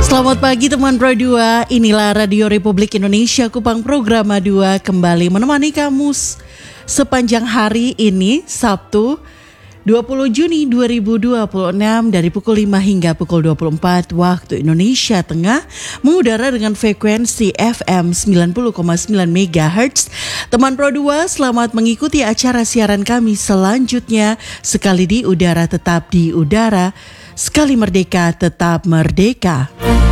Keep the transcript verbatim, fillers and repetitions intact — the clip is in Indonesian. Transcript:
Selamat pagi teman Pro dua, inilah Radio Republik Indonesia Kupang Programa dua kembali menemani kamu sepanjang hari ini Sabtu dua puluh Juni dua ribu dua puluh enam dari pukul lima hingga pukul dua puluh empat waktu Indonesia Tengah, mengudara dengan frekuensi F M sembilan puluh koma sembilan megahertz. Teman Pro dua, selamat mengikuti acara siaran kami selanjutnya. Sekali di udara tetap di udara, sekali merdeka tetap merdeka.